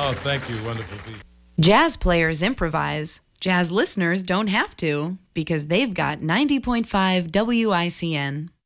Oh, thank you. Wonderful people. Jazz players improvise. Jazz listeners don't have to because they've got 90.5 WICN.